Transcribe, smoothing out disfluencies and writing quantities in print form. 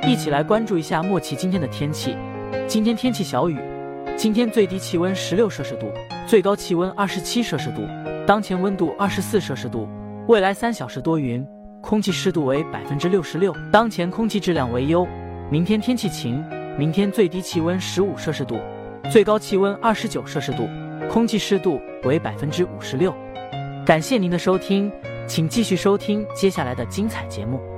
一起来关注一下莫奇今天的天气。今天天气小雨，今天最低气温16摄氏度，最高气温27摄氏度，当前温度24摄氏度。未来3小时多云，空气湿度为66%，当前空气质量为优。明天天气晴，明天最低气温15摄氏度，最高气温29摄氏度，空气湿度为56%。感谢您的收听，请继续收听接下来的精彩节目。